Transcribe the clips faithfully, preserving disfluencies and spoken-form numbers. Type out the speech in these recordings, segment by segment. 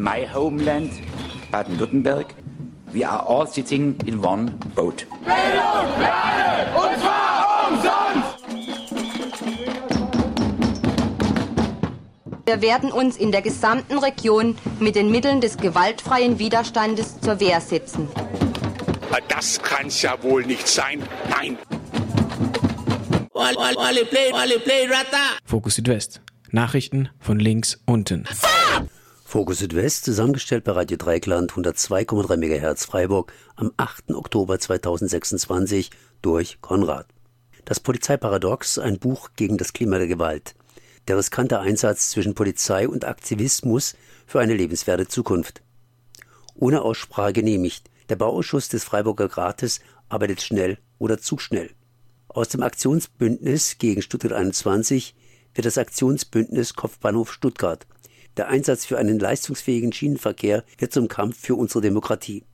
my homeland, Baden-Württemberg, we are all sitting in one boat. Bildung für alle, und zwar umsonst! Wir werden uns in der gesamten Region mit den Mitteln des gewaltfreien Widerstandes zur Wehr setzen. Das kann's ja wohl nicht sein. Nein. Fokus Südwest. Nachrichten von links unten. Fokus Südwest, zusammengestellt bei Radio Dreieckland, hundertzwei Komma drei Megahertz Freiburg, am achten Oktober zweitausendsechsundzwanzig durch Konrad. Das Polizeiparadox, ein Buch gegen das Klima der Gewalt. Der riskante Einsatz zwischen Polizei und Aktivismus für eine lebenswerte Zukunft. Ohne Aussprache genehmigt. Der Bauausschuss des Freiburger Rates arbeitet schnell oder zu schnell. Aus dem Aktionsbündnis gegen Stuttgart einundzwanzig wird das Aktionsbündnis Kopfbahnhof Stuttgart. Der Einsatz für einen leistungsfähigen Schienenverkehr wird zum Kampf für unsere Demokratie.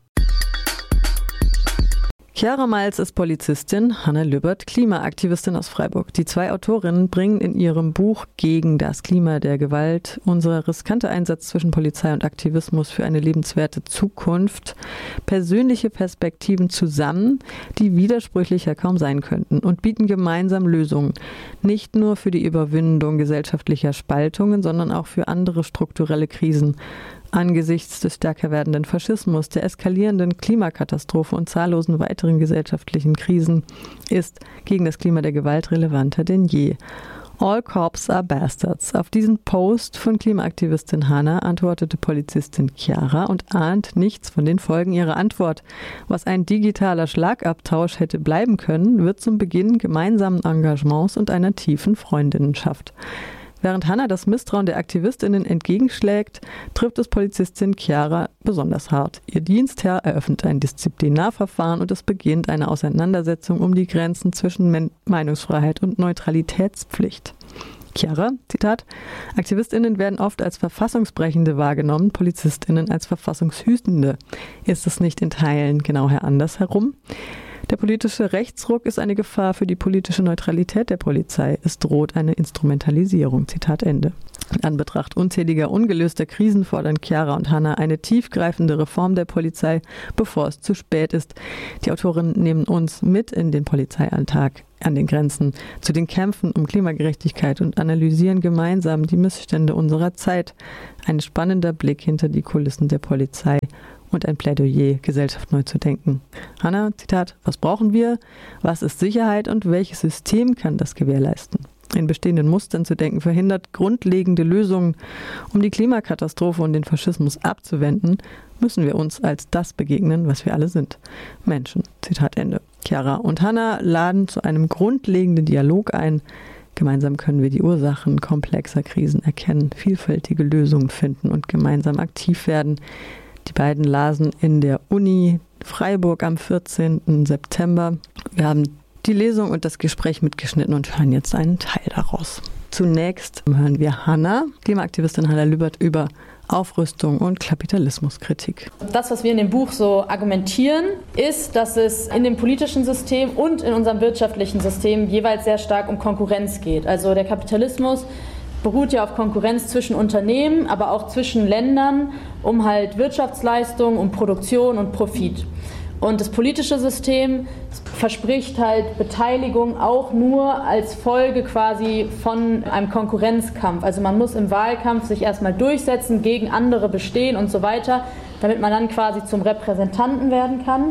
Chiara Miles ist Polizistin, Hanna Lübbert Klimaaktivistin aus Freiburg. Die zwei Autorinnen bringen in ihrem Buch Gegen das Klima der Gewalt unser riskanter Einsatz zwischen Polizei und Aktivismus für eine lebenswerte Zukunft persönliche Perspektiven zusammen, die widersprüchlicher kaum sein könnten und bieten gemeinsam Lösungen. Nicht nur für die Überwindung gesellschaftlicher Spaltungen, sondern auch für andere strukturelle Krisen. Angesichts des stärker werdenden Faschismus, der eskalierenden Klimakatastrophe und zahllosen weiteren gesellschaftlichen Krisen ist Gegen das Klima der Gewalt relevanter denn je. All cops are bastards. Auf diesen Post von Klimaaktivistin Hanna antwortete Polizistin Chiara und ahnt nichts von den Folgen ihrer Antwort. Was ein digitaler Schlagabtausch hätte bleiben können, wird zum Beginn gemeinsamen Engagements und einer tiefen Freundinnenschaft. Während Hanna das Misstrauen der AktivistInnen entgegenschlägt, trifft es Polizistin Chiara besonders hart. Ihr Dienstherr eröffnet ein Disziplinarverfahren und es beginnt eine Auseinandersetzung um die Grenzen zwischen Men- Meinungsfreiheit und Neutralitätspflicht. Chiara, Zitat, AktivistInnen werden oft als Verfassungsbrechende wahrgenommen, PolizistInnen als Verfassungshütende. Ist es nicht in Teilen genau andersherum? Der politische Rechtsruck ist eine Gefahr für die politische Neutralität der Polizei. Es droht eine Instrumentalisierung. Zitat Ende. In Anbetracht unzähliger ungelöster Krisen fordern Chiara und Hanna eine tiefgreifende Reform der Polizei, bevor es zu spät ist. Die Autorinnen nehmen uns mit in den Polizeialltag an den Grenzen zu den Kämpfen um Klimagerechtigkeit und analysieren gemeinsam die Missstände unserer Zeit. Ein spannender Blick hinter die Kulissen der Polizei und ein Plädoyer, Gesellschaft neu zu denken. Hanna, Zitat, was brauchen wir? Was ist Sicherheit und welches System kann das gewährleisten? In bestehenden Mustern zu denken verhindert grundlegende Lösungen. Um die Klimakatastrophe und den Faschismus abzuwenden, müssen wir uns als das begegnen, was wir alle sind. Menschen. Zitat Ende. Chiara und Hanna laden zu einem grundlegenden Dialog ein. Gemeinsam können wir die Ursachen komplexer Krisen erkennen, vielfältige Lösungen finden und gemeinsam aktiv werden. Die beiden lasen in der Uni Freiburg am vierzehnten September. Wir haben die Lesung und das Gespräch mitgeschnitten und hören jetzt einen Teil daraus. Zunächst hören wir Hanna, Klimaaktivistin Hanna Lübbert, über Aufrüstung und Kapitalismuskritik. Das, was wir in dem Buch so argumentieren, ist, dass es in dem politischen System und in unserem wirtschaftlichen System jeweils sehr stark um Konkurrenz geht. Also der Kapitalismus beruht ja auf Konkurrenz zwischen Unternehmen, aber auch zwischen Ländern, um halt Wirtschaftsleistung, um Produktion und Profit. Und das politische System verspricht halt Beteiligung auch nur als Folge quasi von einem Konkurrenzkampf. Also man muss im Wahlkampf sich erstmal durchsetzen, gegen andere bestehen und so weiter, damit man dann quasi zum Repräsentanten werden kann.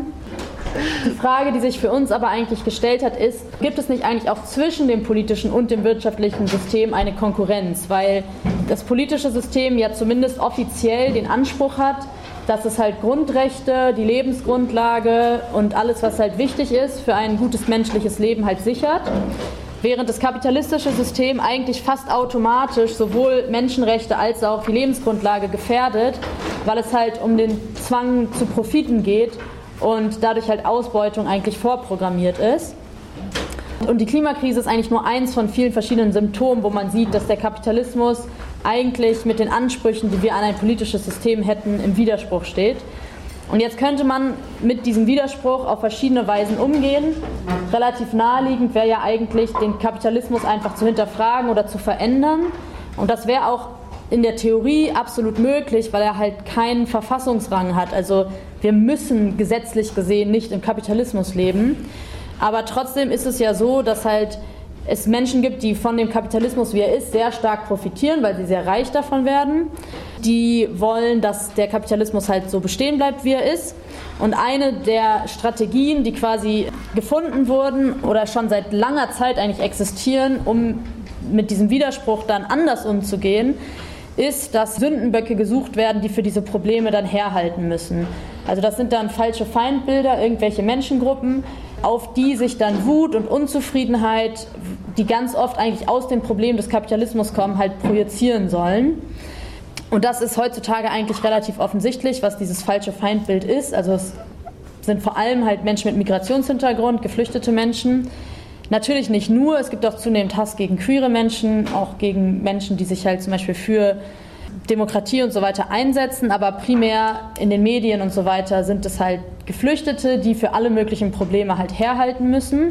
Die Frage, die sich für uns aber eigentlich gestellt hat, ist, gibt es nicht eigentlich auch zwischen dem politischen und dem wirtschaftlichen System eine Konkurrenz? Weil das politische System ja zumindest offiziell den Anspruch hat, dass es halt Grundrechte, die Lebensgrundlage und alles, was halt wichtig ist für ein gutes menschliches Leben, halt sichert. Während das kapitalistische System eigentlich fast automatisch sowohl Menschenrechte als auch die Lebensgrundlage gefährdet, weil es halt um den Zwang zu Profiten geht und dadurch halt Ausbeutung eigentlich vorprogrammiert ist. Und die Klimakrise ist eigentlich nur eins von vielen verschiedenen Symptomen, wo man sieht, dass der Kapitalismus eigentlich mit den Ansprüchen, die wir an ein politisches System hätten, im Widerspruch steht. Und jetzt könnte man mit diesem Widerspruch auf verschiedene Weisen umgehen. Relativ naheliegend wäre ja eigentlich, den Kapitalismus einfach zu hinterfragen oder zu verändern. Und das wäre auch in der Theorie absolut möglich, weil er halt keinen Verfassungsrang hat. Also wir müssen gesetzlich gesehen nicht im Kapitalismus leben. Aber trotzdem ist es ja so, dass halt es Menschen gibt, die von dem Kapitalismus, wie er ist, sehr stark profitieren, weil sie sehr reich davon werden. Die wollen, dass der Kapitalismus halt so bestehen bleibt, wie er ist. Und eine der Strategien, die quasi gefunden wurden oder schon seit langer Zeit eigentlich existieren, um mit diesem Widerspruch dann anders umzugehen, ist, dass Sündenböcke gesucht werden, die für diese Probleme dann herhalten müssen. Also das sind dann falsche Feindbilder, irgendwelche Menschengruppen, auf die sich dann Wut und Unzufriedenheit, die ganz oft eigentlich aus dem Problem des Kapitalismus kommen, halt projizieren sollen. Und das ist heutzutage eigentlich relativ offensichtlich, was dieses falsche Feindbild ist. Also es sind vor allem halt Menschen mit Migrationshintergrund, geflüchtete Menschen. Natürlich nicht nur, es gibt auch zunehmend Hass gegen queere Menschen, auch gegen Menschen, die sich halt zum Beispiel für Demokratie und so weiter einsetzen, aber primär in den Medien und so weiter sind es halt Geflüchtete, die für alle möglichen Probleme halt herhalten müssen.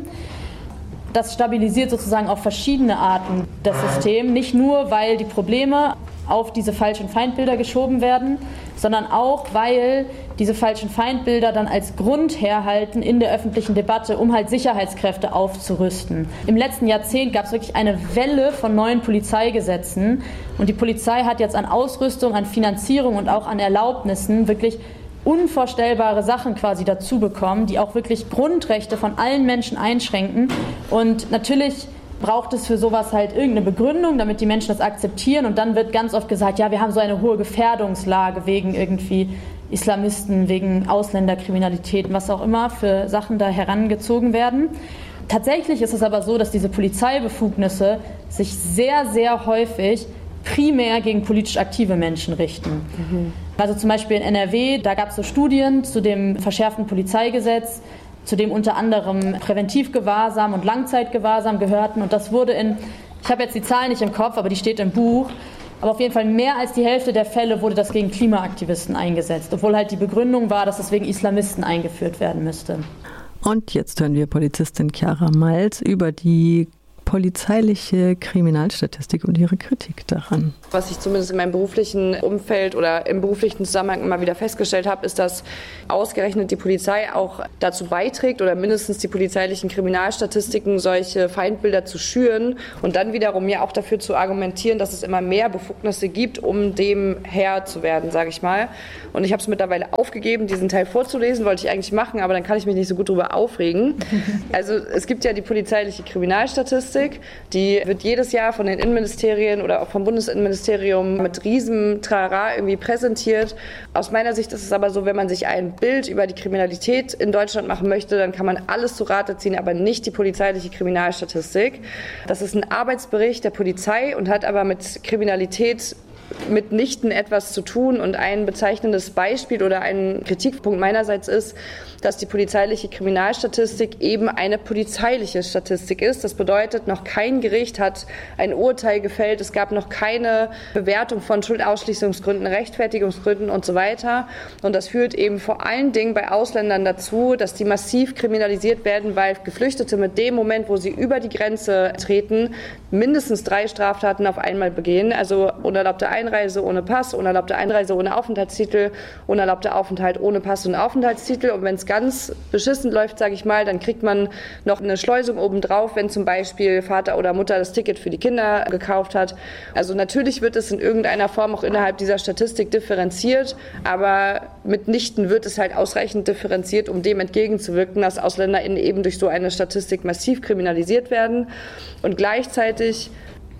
Das stabilisiert sozusagen auf verschiedene Arten das System, nicht nur, weil die Probleme auf diese falschen Feindbilder geschoben werden, sondern auch, weil diese falschen Feindbilder dann als Grund herhalten in der öffentlichen Debatte, um halt Sicherheitskräfte aufzurüsten. Im letzten Jahrzehnt gab es wirklich eine Welle von neuen Polizeigesetzen und die Polizei hat jetzt an Ausrüstung, an Finanzierung und auch an Erlaubnissen wirklich unvorstellbare Sachen quasi dazu bekommen, die auch wirklich Grundrechte von allen Menschen einschränken. Und natürlich braucht es für sowas halt irgendeine Begründung, damit die Menschen das akzeptieren. Und dann wird ganz oft gesagt, ja, wir haben so eine hohe Gefährdungslage wegen irgendwie Islamisten, wegen Ausländerkriminalitäten, was auch immer für Sachen da herangezogen werden. Tatsächlich ist es aber so, dass diese Polizeibefugnisse sich sehr, sehr häufig primär gegen politisch aktive Menschen richten. Mhm. Also zum Beispiel in N R W, da gab es so Studien zu dem verschärften Polizeigesetz, zu dem unter anderem Präventivgewahrsam und Langzeitgewahrsam gehörten. Und das wurde in, ich habe jetzt die Zahlen nicht im Kopf, aber die steht im Buch, aber auf jeden Fall mehr als die Hälfte der Fälle wurde das gegen Klimaaktivisten eingesetzt, obwohl halt die Begründung war, dass es wegen Islamisten eingeführt werden müsste. Und jetzt hören wir Polizistin Chiara Malz über die polizeiliche Kriminalstatistik und ihre Kritik daran. Was ich zumindest in meinem beruflichen Umfeld oder im beruflichen Zusammenhang immer wieder festgestellt habe, ist, dass ausgerechnet die Polizei auch dazu beiträgt oder mindestens die polizeilichen Kriminalstatistiken solche Feindbilder zu schüren und dann wiederum ja auch dafür zu argumentieren, dass es immer mehr Befugnisse gibt, um dem Herr zu werden, sage ich mal. Und ich habe es mittlerweile aufgegeben, diesen Teil vorzulesen, wollte ich eigentlich machen, aber dann kann ich mich nicht so gut drüber aufregen. Also es gibt ja die polizeiliche Kriminalstatistik, die wird jedes Jahr von den Innenministerien oder auch vom Bundesinnenministerium mit riesen Trara irgendwie präsentiert. Aus meiner Sicht ist es aber so, wenn man sich ein Bild über die Kriminalität in Deutschland machen möchte, dann kann man alles zu Rate ziehen, aber nicht die polizeiliche Kriminalstatistik. Das ist ein Arbeitsbericht der Polizei und hat aber mit Kriminalität mitnichten etwas zu tun. Und ein bezeichnendes Beispiel oder ein Kritikpunkt meinerseits ist, dass die polizeiliche Kriminalstatistik eben eine polizeiliche Statistik ist. Das bedeutet, noch kein Gericht hat ein Urteil gefällt. Es gab noch keine Bewertung von Schuldausschließungsgründen, Rechtfertigungsgründen und so weiter. Und das führt eben vor allen Dingen bei Ausländern dazu, dass die massiv kriminalisiert werden, weil Geflüchtete mit dem Moment, wo sie über die Grenze treten, mindestens drei Straftaten auf einmal begehen. Also unerlaubte Einreise ohne Pass, unerlaubte Einreise ohne Aufenthaltstitel, unerlaubter Aufenthalt ohne Pass und Aufenthaltstitel. Und wenn es ganz beschissen läuft, sage ich mal, dann kriegt man noch eine Schleusung obendrauf, wenn zum Beispiel Vater oder Mutter das Ticket für die Kinder gekauft hat. Also natürlich wird es in irgendeiner Form auch innerhalb dieser Statistik differenziert, aber mitnichten wird es halt ausreichend differenziert, um dem entgegenzuwirken, dass AusländerInnen eben durch so eine Statistik massiv kriminalisiert werden. Und gleichzeitig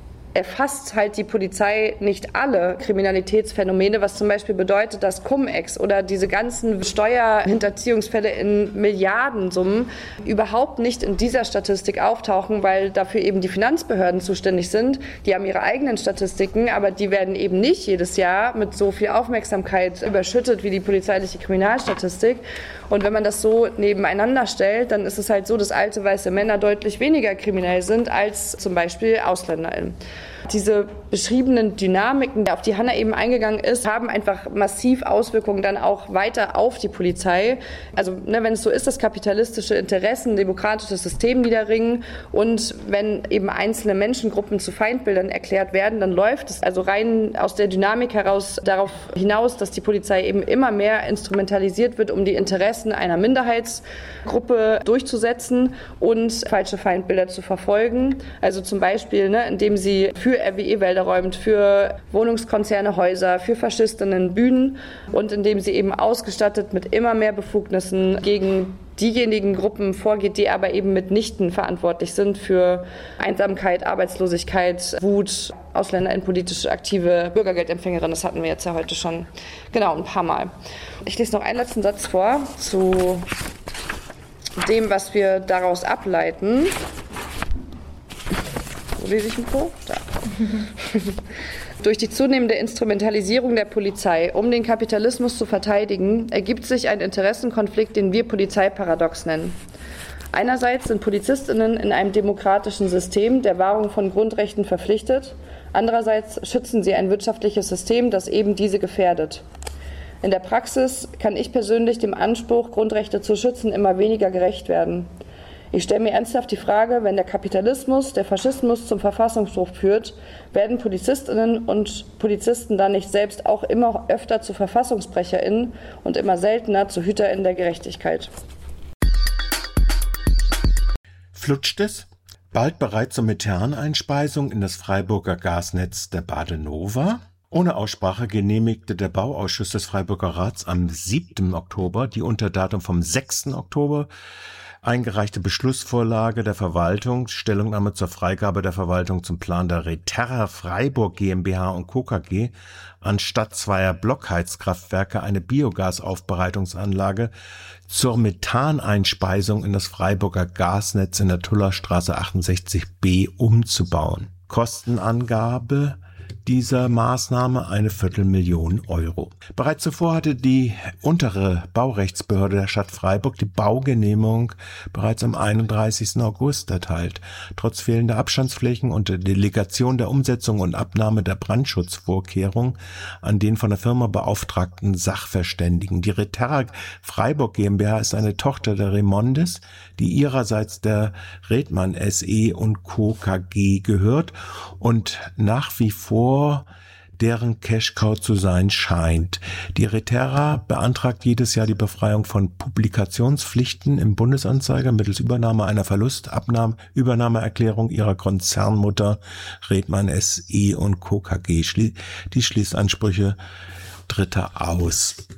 erfasst halt die Polizei nicht alle Kriminalitätsphänomene, was zum Beispiel bedeutet, dass Cum-Ex oder diese ganzen Steuerhinterziehungsfälle in Milliardensummen überhaupt nicht in dieser Statistik auftauchen, weil dafür eben die Finanzbehörden zuständig sind. Die haben ihre eigenen Statistiken, aber die werden eben nicht jedes Jahr mit so viel Aufmerksamkeit überschüttet wie die polizeiliche Kriminalstatistik. Und wenn man das so nebeneinander stellt, dann ist es halt so, dass alte weiße Männer deutlich weniger kriminell sind als zum Beispiel AusländerInnen. Diese beschriebenen Dynamiken, auf die Hanna eben eingegangen ist, haben einfach massiv Auswirkungen dann auch weiter auf die Polizei. Also ne, wenn es so ist, dass kapitalistische Interessen, demokratisches System niederringen und wenn eben einzelne Menschengruppen zu Feindbildern erklärt werden, dann läuft es also rein aus der Dynamik heraus darauf hinaus, dass die Polizei eben immer mehr instrumentalisiert wird, um die Interessen einer Minderheitsgruppe durchzusetzen und falsche Feindbilder zu verfolgen. Also zum Beispiel, ne, indem sie für R W E-Wälder räumt, für Wohnungskonzerne Häuser, für Faschistinnen Bühnen und indem sie eben ausgestattet mit immer mehr Befugnissen gegen diejenigen Gruppen vorgeht, die aber eben mitnichten verantwortlich sind für Einsamkeit, Arbeitslosigkeit, Wut, Ausländer in politisch aktive Bürgergeldempfängerinnen. Das hatten wir jetzt ja heute schon genau ein paar Mal. Ich lese noch einen letzten Satz vor zu dem, was wir daraus ableiten. Wo lese ich ihn vor? Da. Durch die zunehmende Instrumentalisierung der Polizei, um den Kapitalismus zu verteidigen, ergibt sich ein Interessenkonflikt, den wir Polizeiparadox nennen. Einerseits sind PolizistInnen in einem demokratischen System der Wahrung von Grundrechten verpflichtet, andererseits schützen sie ein wirtschaftliches System, das eben diese gefährdet. In der Praxis kann ich persönlich dem Anspruch, Grundrechte zu schützen, immer weniger gerecht werden. Ich stelle mir ernsthaft die Frage, wenn der Kapitalismus, der Faschismus zum Verfassungsbruch führt, werden PolizistInnen und Polizisten dann nicht selbst auch immer öfter zu VerfassungsbrecherInnen und immer seltener zu HüterInnen der Gerechtigkeit? Flutscht es? Bald bereit zur Methaneinspeisung in das Freiburger Gasnetz der Badenova? Ohne Aussprache genehmigte der Bauausschuss des Freiburger Rats am siebten Oktober die unter Datum vom sechsten Oktober eingereichte Beschlussvorlage der Verwaltung, Stellungnahme zur Freigabe der Verwaltung zum Plan der Reterra Freiburg GmbH und Co. K G, anstatt zweier Blockheizkraftwerke eine Biogasaufbereitungsanlage zur Methaneinspeisung in das Freiburger Gasnetz in der Tullerstraße achtundsechzig b umzubauen. Kostenangabe dieser Maßnahme eine Viertelmillion Euro. Bereits zuvor hatte die untere Baurechtsbehörde der Stadt Freiburg die Baugenehmigung bereits am einunddreißigsten August erteilt. Trotz fehlender Abstandsflächen und der Delegation der Umsetzung und Abnahme der Brandschutzvorkehrungen an den von der Firma beauftragten Sachverständigen. Die Reterra Freiburg GmbH ist eine Tochter der Remondes, die ihrerseits der Redmann S E und Co. K G gehört und nach wie vor deren Cash-Cow zu sein scheint. Die Reterra beantragt jedes Jahr die Befreiung von Publikationspflichten im Bundesanzeiger mittels Übernahme einer Verlustabnahme, Übernahmeerklärung ihrer Konzernmutter Redmann S E und Co. K G. Die schließt Ansprüche Dritter aus.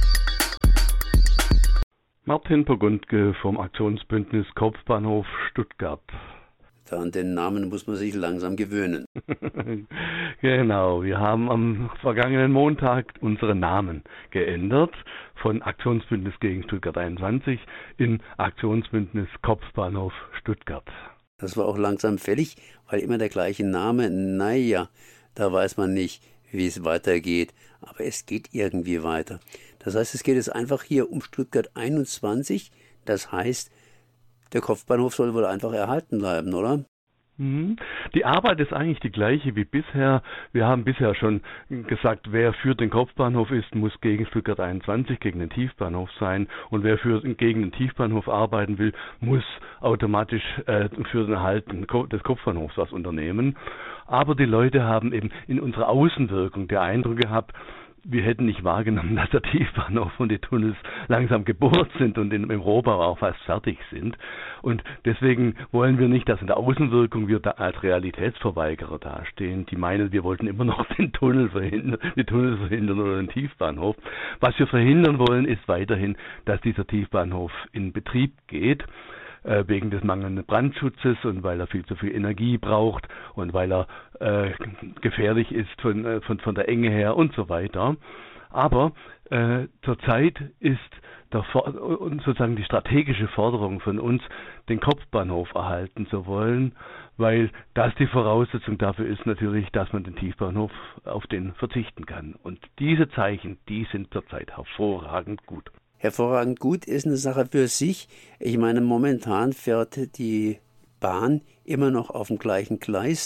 Martin Burgundke vom Aktionsbündnis Kopfbahnhof Stuttgart. An den Namen muss man sich langsam gewöhnen. Genau, wir haben am vergangenen Montag unseren Namen geändert von Aktionsbündnis gegen Stuttgart einundzwanzig in Aktionsbündnis Kopfbahnhof Stuttgart. Das war auch langsam fällig, weil immer der gleiche Name, naja, da weiß man nicht, wie es weitergeht, aber es geht irgendwie weiter. Das heißt, es geht jetzt einfach hier um Stuttgart einundzwanzig, das heißt, der Kopfbahnhof soll wohl einfach erhalten bleiben, oder? Die Arbeit ist eigentlich die gleiche wie bisher. Wir haben bisher schon gesagt, wer für den Kopfbahnhof ist, muss gegen Stuttgart einundzwanzig, gegen den Tiefbahnhof sein. Und wer für, gegen den Tiefbahnhof arbeiten will, muss automatisch äh, für den Erhalt des Kopfbahnhofs was unternehmen. Aber die Leute haben eben in unserer Außenwirkung den Eindruck gehabt, wir hätten nicht wahrgenommen, dass der Tiefbahnhof und die Tunnels langsam gebohrt sind und in, im Rohbau auch fast fertig sind. Und deswegen wollen wir nicht, dass in der Außenwirkung wir da als Realitätsverweigerer dastehen. Die meinen, wir wollten immer noch den Tunnel verhindern, die Tunnel verhindern oder den Tiefbahnhof. Was wir verhindern wollen, ist weiterhin, dass dieser Tiefbahnhof in Betrieb geht, wegen des mangelnden Brandschutzes und weil er viel zu viel Energie braucht und weil er äh, gefährlich ist von, äh, von, von der Enge her und so weiter. Aber äh, zurzeit ist der, sozusagen die strategische Forderung von uns, den Kopfbahnhof erhalten zu wollen, weil das die Voraussetzung dafür ist natürlich, dass man den Tiefbahnhof auf den verzichten kann. Und diese Zeichen, die sind zurzeit hervorragend gut. Hervorragend gut ist eine Sache für sich. Ich meine, momentan fährt die Bahn immer noch auf dem gleichen Gleis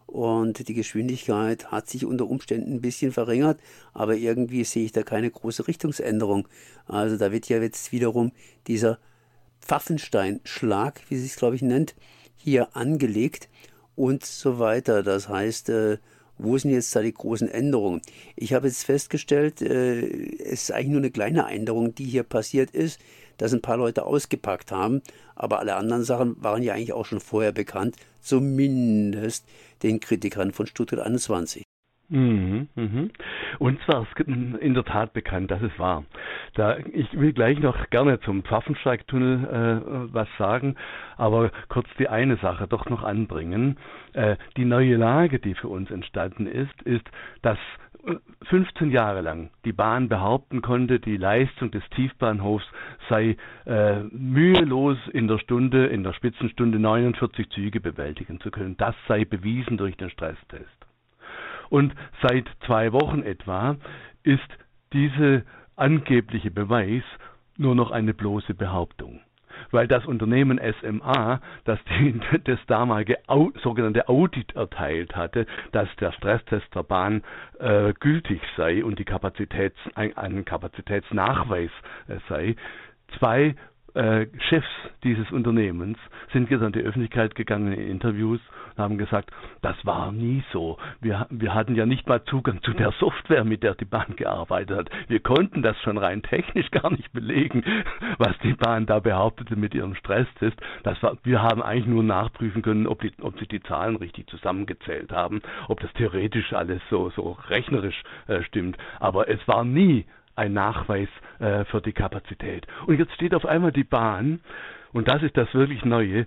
und die Geschwindigkeit hat sich unter Umständen ein bisschen verringert, aber irgendwie sehe ich da keine große Richtungsänderung. Also da wird ja jetzt wiederum dieser Pfaffensteinschlag, wie sie es glaube ich nennt, hier angelegt und so weiter. Das heißt, äh, wo sind jetzt da die großen Änderungen? Ich habe jetzt festgestellt, äh, es ist eigentlich nur eine kleine Änderung, die hier passiert ist, dass ein paar Leute ausgepackt haben, aber alle anderen Sachen waren ja eigentlich auch schon vorher bekannt, zumindest den Kritikern von Stuttgart einundzwanzig. Mhm, mhm. Und zwar ist in der Tat bekannt, dass es war. Da, ich will gleich noch gerne zum Pfaffensteigtunnel äh, was sagen, aber kurz die eine Sache doch noch anbringen. Äh, die neue Lage, die für uns entstanden ist, ist, dass fünfzehn Jahre lang die Bahn behaupten konnte, die Leistung des Tiefbahnhofs sei äh, mühelos in der Stunde, in der Spitzenstunde neunundvierzig Züge bewältigen zu können. Das sei bewiesen durch den Stresstest. Und seit zwei Wochen etwa ist diese angebliche Beweis nur noch eine bloße Behauptung. Weil das Unternehmen S M A, das die, das damalige Au, sogenannte Audit erteilt hatte, dass der Stresstest der Bahn äh, gültig sei und die Kapazitäts, ein, ein Kapazitätsnachweis äh, sei, zwei Äh, Chefs dieses Unternehmens sind jetzt an die Öffentlichkeit gegangen in Interviews und haben gesagt, das war nie so. Wir, wir hatten ja nicht mal Zugang zu der Software, mit der die Bahn gearbeitet hat. Wir konnten das schon rein technisch gar nicht belegen, was die Bahn da behauptete mit ihrem Stresstest. Das war, wir haben eigentlich nur nachprüfen können, ob, die, ob sie die Zahlen richtig zusammengezählt haben, ob das theoretisch alles so, so rechnerisch äh, stimmt. Aber es war nie ein Nachweis äh, für die Kapazität. Und jetzt steht auf einmal die Bahn, und das ist das wirklich Neue,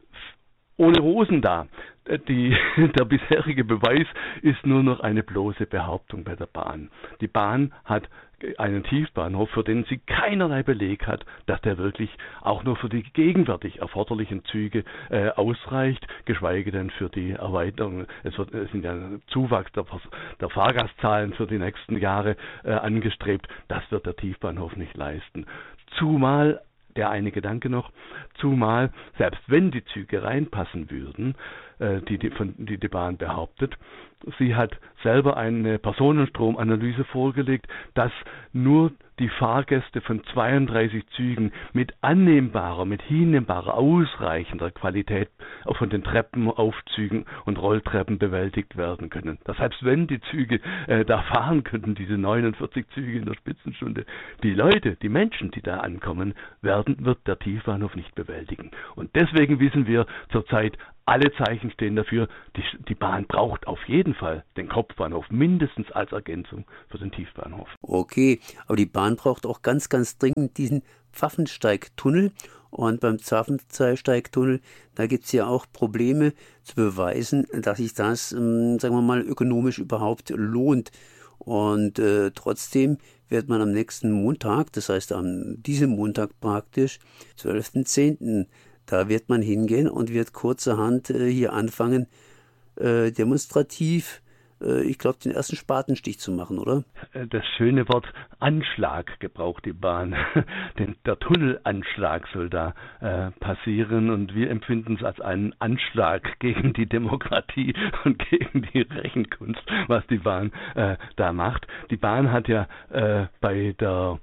ohne Hosen da. Die, der bisherige Beweis ist nur noch eine bloße Behauptung bei der Bahn. Die Bahn hat einen Tiefbahnhof, für den sie keinerlei Beleg hat, dass der wirklich auch nur für die gegenwärtig erforderlichen Züge äh, ausreicht, geschweige denn für die Erweiterung. Es, wird, es sind ja Zuwachs der, der Fahrgastzahlen für die nächsten Jahre äh, angestrebt. Das wird der Tiefbahnhof nicht leisten. Zumal Der eine Gedanke noch, zumal, selbst wenn die Züge reinpassen würden, äh, die, die, von, die die Bahn behauptet, sie hat selber eine Personenstromanalyse vorgelegt, dass nur die Fahrgäste von zweiunddreißig Zügen mit annehmbarer, mit hinnehmbarer, ausreichender Qualität auch von den Treppenaufzügen und Rolltreppen bewältigt werden können. Das heißt, wenn die Züge äh, da fahren könnten, diese neunundvierzig Züge in der Spitzenstunde, die Leute, die Menschen, die da ankommen, werden, wird der Tiefbahnhof nicht bewältigen. Und deswegen wissen wir zurzeit, alle Zeichen stehen dafür, die, die Bahn braucht auf jeden Fall den Kopfbahnhof, mindestens als Ergänzung für den Tiefbahnhof. Okay, aber die Bahn braucht auch ganz, ganz dringend diesen Pfaffensteigtunnel. Und beim Pfaffensteigtunnel, da gibt es ja auch Probleme zu beweisen, dass sich das, ähm, sagen wir mal, ökonomisch überhaupt lohnt. Und äh, trotzdem wird man am nächsten Montag, das heißt am diesem Montag praktisch, zwölften zehnten, da wird man hingehen und wird kurzerhand äh, hier anfangen, äh, demonstrativ, äh, ich glaube, den ersten Spatenstich zu machen, oder? Das schöne Wort Anschlag gebraucht die Bahn. Denn der Tunnelanschlag soll da äh, passieren und wir empfinden es als einen Anschlag gegen die Demokratie und gegen die Rechenkunst, was die Bahn äh, da macht. Die Bahn hat ja äh, bei der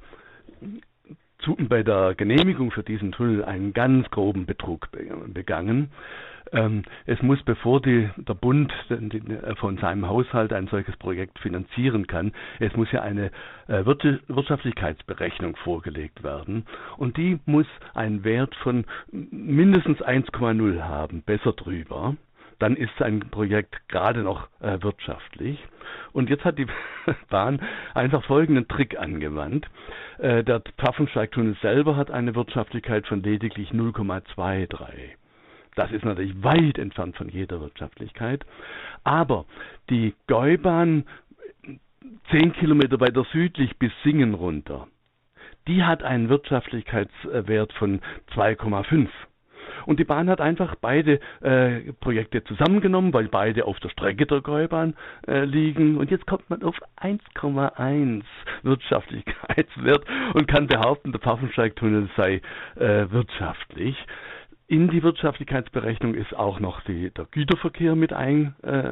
bei der Genehmigung für diesen Tunnel einen ganz groben Betrug begangen. Ähm, es muss, bevor die, der Bund die, von seinem Haushalt ein solches Projekt finanzieren kann, es muss ja eine äh, Wirtschaftlichkeitsberechnung vorgelegt werden und die muss einen Wert von mindestens eins Komma null haben, besser drüber. Dann ist ein Projekt gerade noch äh, wirtschaftlich. Und jetzt hat die Bahn einfach folgenden Trick angewandt. Äh, der Pfaffensteigtunnel selber hat eine Wirtschaftlichkeit von lediglich null Komma dreiundzwanzig. Das ist natürlich weit entfernt von jeder Wirtschaftlichkeit. Aber die Gäubahn, zehn Kilometer weiter südlich bis Singen runter, die hat einen Wirtschaftlichkeitswert von zwei Komma fünf. Und die Bahn hat einfach beide äh, Projekte zusammengenommen, weil beide auf der Strecke der Gäubahn äh, liegen. Und jetzt kommt man auf eins Komma eins Wirtschaftlichkeitswert und kann behaupten, der Pfaffensteigtunnel sei äh, wirtschaftlich. In die Wirtschaftlichkeitsberechnung ist auch noch die, der Güterverkehr mit ein, äh,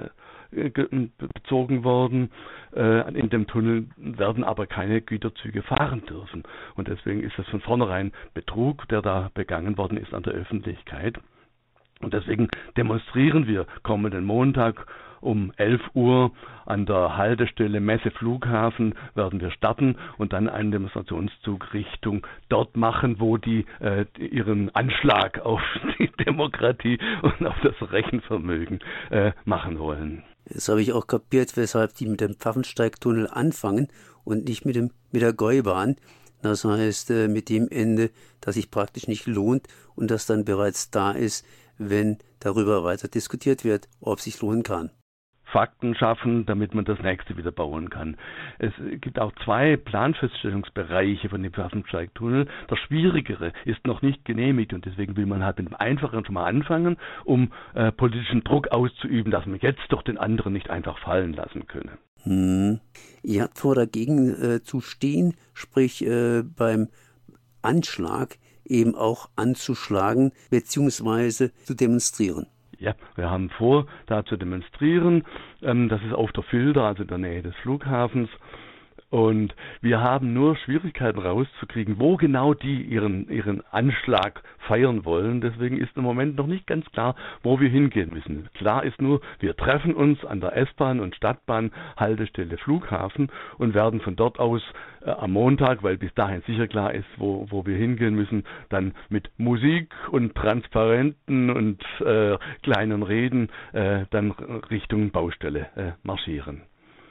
äh, bezogen worden. Äh, in dem Tunnel werden aber keine Güterzüge fahren dürfen. Und deswegen ist das von vornherein Betrug, der da begangen worden ist an der Öffentlichkeit. Und deswegen demonstrieren wir kommenden Montag um elf Uhr an der Haltestelle Messe Flughafen werden wir starten und dann einen Demonstrationszug Richtung dort machen, wo die äh, ihren Anschlag auf die Demokratie und auf das Rechenvermögen äh, machen wollen. Jetzt habe ich auch kapiert, weshalb die mit dem Pfaffensteigtunnel anfangen und nicht mit dem mit der Gäubahn. Das heißt, äh, mit dem Ende, das sich praktisch nicht lohnt und das dann bereits da ist, wenn darüber weiter diskutiert wird, ob es sich lohnen kann. Fakten schaffen, damit man das nächste wieder bauen kann. Es gibt auch zwei Planfeststellungsbereiche von dem Pfaffensteigtunnel. Der schwierigere ist noch nicht genehmigt und deswegen will man halt mit dem einfacheren schon mal anfangen, um äh, politischen Druck auszuüben, dass man jetzt doch den anderen nicht einfach fallen lassen könne. Hm. Ihr habt vor, dagegen äh, zu stehen, sprich äh, beim Anschlag eben auch anzuschlagen bzw. zu demonstrieren. Ja, wir haben vor, da zu demonstrieren. Ähm, das ist auf der Filder, also in der Nähe des Flughafens. Und wir haben nur Schwierigkeiten rauszukriegen, wo genau die ihren, ihren Anschlag feiern wollen. Deswegen ist im Moment noch nicht ganz klar, wo wir hingehen müssen. Klar ist nur, wir treffen uns an der S-Bahn und Stadtbahn Haltestelle Flughafen und werden von dort aus äh, am Montag, weil bis dahin sicher klar ist, wo, wo wir hingehen müssen, dann mit Musik und Transparenten und äh, kleinen Reden äh, dann Richtung Baustelle äh, marschieren.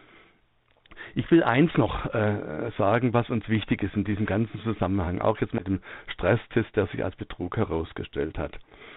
Ich will eins noch äh, sagen, was uns wichtig ist in diesem ganzen Zusammenhang, auch jetzt mit dem Stresstest, der sich als Betrug herausgestellt hat.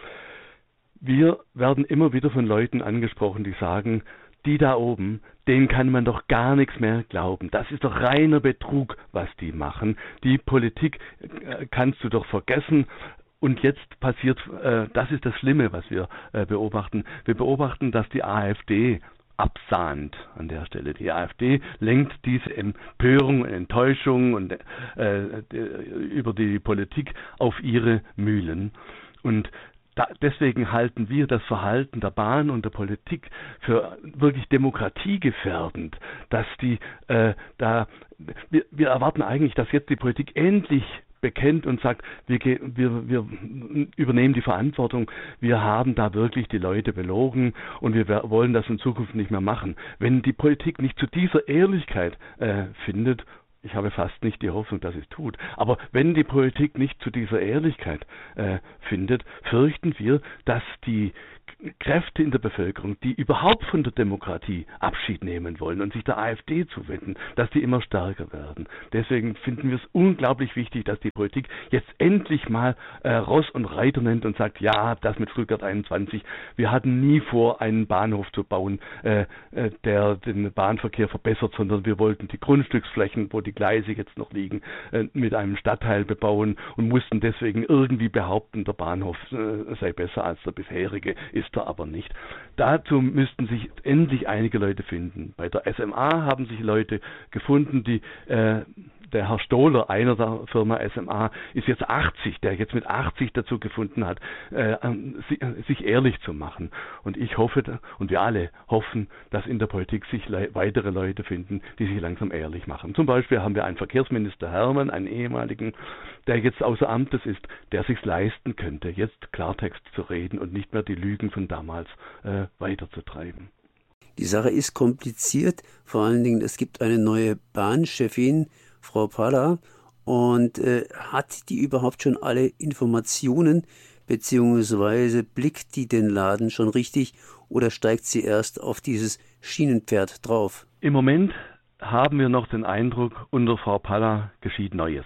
Wir werden immer wieder von Leuten angesprochen, die sagen, die da oben, denen kann man doch gar nichts mehr glauben. Das ist doch reiner Betrug, was die machen. Die Politik äh, kannst du doch vergessen. Und jetzt passiert, äh, das ist das Schlimme, was wir äh, beobachten. Wir beobachten, dass die AfD absahnt an der Stelle. Die AfD lenkt diese Empörung und Enttäuschung und, äh, über die Politik auf ihre Mühlen. Und da, deswegen halten wir das Verhalten der Bahn und der Politik für wirklich demokratiegefährdend, dass die äh, da wir, wir erwarten eigentlich, dass jetzt die Politik endlich bekennt und sagt, wir, wir, wir übernehmen die Verantwortung, wir haben da wirklich die Leute belogen und wir wollen das in Zukunft nicht mehr machen. Wenn die Politik nicht zu dieser Ehrlichkeit äh, findet, ich habe fast nicht die Hoffnung, dass es tut, aber wenn die Politik nicht zu dieser Ehrlichkeit äh, findet, fürchten wir, dass die Kräfte in der Bevölkerung, die überhaupt von der Demokratie Abschied nehmen wollen und sich der AfD zuwenden, dass die immer stärker werden. Deswegen finden wir es unglaublich wichtig, dass die Politik jetzt endlich mal äh, Ross und Reiter nennt und sagt, ja, das mit Stuttgart einundzwanzig, wir hatten nie vor, einen Bahnhof zu bauen, äh, äh, der den Bahnverkehr verbessert, sondern wir wollten die Grundstücksflächen, wo die Gleise jetzt noch liegen, äh, mit einem Stadtteil bebauen und mussten deswegen irgendwie behaupten, der Bahnhof äh, sei besser als der bisherige. Ist er aber nicht. Dazu müssten sich endlich einige Leute finden. Bei der S M A haben sich Leute gefunden, die äh, der Herr Stohler, einer der Firma S M A, ist jetzt achtzig, der jetzt mit achtzig dazu gefunden hat, äh, sich ehrlich zu machen. Und ich hoffe, und wir alle hoffen, dass in der Politik sich le- weitere Leute finden, die sich langsam ehrlich machen. Zum Beispiel haben wir einen Verkehrsminister Hermann, einen ehemaligen, der jetzt außer Amtes ist, der sich leisten könnte, jetzt Klartext zu reden und nicht mehr die Lügen von damals äh, weiterzutreiben. Die Sache ist kompliziert, vor allen Dingen, es gibt eine neue Bahnchefin, Frau Palla, und äh, hat die überhaupt schon alle Informationen, beziehungsweise blickt die den Laden schon richtig oder steigt sie erst auf dieses Schienenpferd drauf? Im Moment haben wir noch den Eindruck, unter Frau Palla geschieht Neues.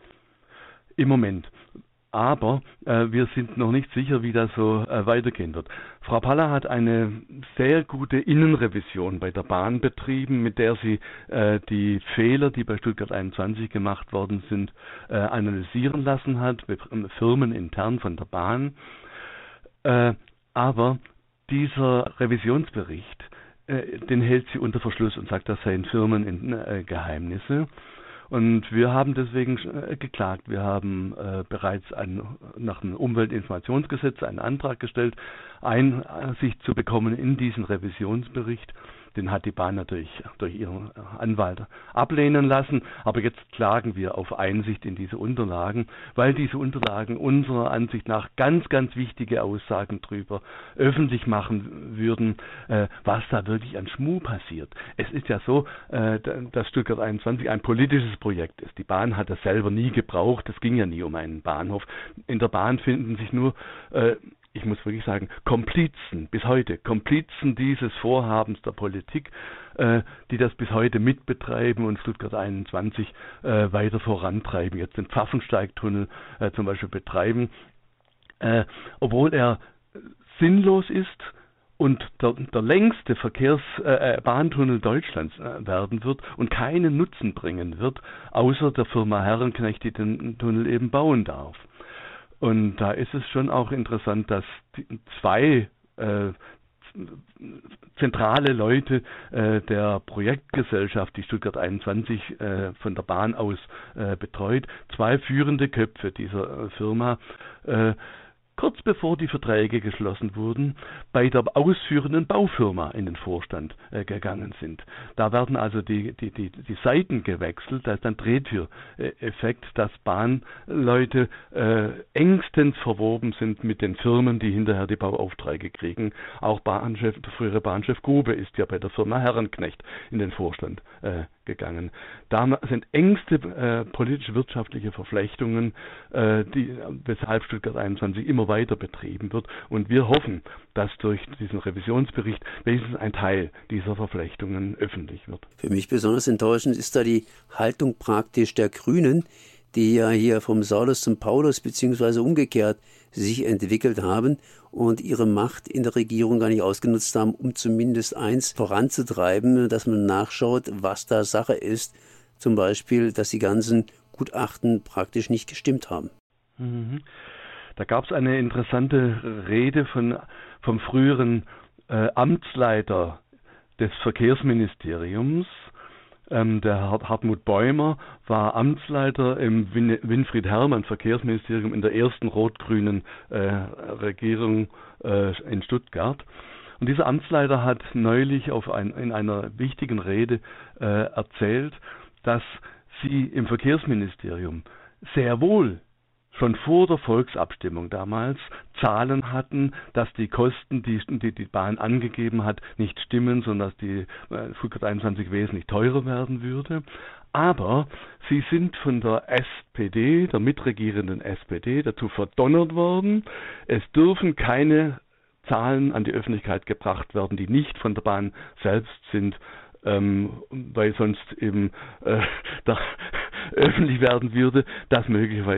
Im Moment. Aber äh, wir sind noch nicht sicher, wie das so äh, weitergehen wird. Frau Palla hat eine sehr gute Innenrevision bei der Bahn betrieben, mit der sie äh, die Fehler, die bei Stuttgart einundzwanzig gemacht worden sind, äh, analysieren lassen hat, mit Firmen intern von der Bahn. Äh, aber dieser Revisionsbericht, äh, den hält sie unter Verschluss und sagt, das seien Firmengeheimnisse. Und wir haben deswegen äh, geklagt. Wir haben äh, bereits ein, nach dem Umweltinformationsgesetz einen Antrag gestellt, Einsicht zu bekommen in diesen Revisionsbericht. Den hat die Bahn natürlich durch ihren Anwalt ablehnen lassen. Aber jetzt klagen wir auf Einsicht in diese Unterlagen, weil diese Unterlagen unserer Ansicht nach ganz, ganz wichtige Aussagen darüber öffentlich machen würden, äh, was da wirklich an Schmuh passiert. Es ist ja so, äh, dass Stuttgart einundzwanzig ein politisches Projekt ist. Die Bahn hat das selber nie gebraucht. Es ging ja nie um einen Bahnhof. In der Bahn finden sich nur äh, ich muss wirklich sagen, Komplizen, bis heute, Komplizen dieses Vorhabens der Politik, äh, die das bis heute mitbetreiben und Stuttgart einundzwanzig äh, weiter vorantreiben, jetzt den Pfaffensteigtunnel äh, zum Beispiel betreiben, äh, obwohl er sinnlos ist und der, der längste Verkehrsbahntunnel äh, Deutschlands äh, werden wird und keinen Nutzen bringen wird, außer der Firma Herrenknecht, die den Tunnel eben bauen darf. Und da ist es schon auch interessant, dass die zwei äh, zentrale Leute äh, der Projektgesellschaft, die Stuttgart einundzwanzig äh, von der Bahn aus äh, betreut, zwei führende Köpfe dieser äh, Firma, äh, kurz bevor die Verträge geschlossen wurden, bei der ausführenden Baufirma in den Vorstand äh, gegangen sind. Da werden also die, die, die, die Seiten gewechselt, da ist ein Drehtüreffekt, dass Bahnleute äh, engstens verwoben sind mit den Firmen, die hinterher die Bauaufträge kriegen. Auch Bahnchef, der frühere Bahnchef Grube ist ja bei der Firma Herrenknecht in den Vorstand äh, gegangen. Da sind engste äh, politisch-wirtschaftliche Verflechtungen, äh, die, weshalb Stuttgart einundzwanzig immer weiter betrieben wird. Und wir hoffen, dass durch diesen Revisionsbericht wenigstens ein Teil dieser Verflechtungen öffentlich wird. Für mich besonders enttäuschend ist da die Haltung praktisch der Grünen, die ja hier vom Saulus zum Paulus beziehungsweise umgekehrt sich entwickelt haben und ihre Macht in der Regierung gar nicht ausgenutzt haben, um zumindest eins voranzutreiben, dass man nachschaut, was da Sache ist. Zum Beispiel, dass die ganzen Gutachten praktisch nicht gestimmt haben. Mhm. Da gab es eine interessante Rede von, vom früheren äh, Amtsleiter des Verkehrsministeriums. Ähm, der Hartmut Bäumer war Amtsleiter im Win- Winfried Herrmann Verkehrsministerium in der ersten rot-grünen äh, Regierung äh, in Stuttgart. Und dieser Amtsleiter hat neulich auf ein, in einer wichtigen Rede äh, erzählt, dass sie im Verkehrsministerium sehr wohl schon vor der Volksabstimmung damals Zahlen hatten, dass die Kosten, die die, die Bahn angegeben hat, nicht stimmen, sondern dass die äh, Stuttgart einundzwanzig wesentlich teurer werden würde. Aber sie sind von der S P D, der mitregierenden S P D, dazu verdonnert worden, es dürfen keine Zahlen an die Öffentlichkeit gebracht werden, die nicht von der Bahn selbst sind, ähm, weil sonst eben äh, da öffentlich werden würde, dass möglicherweise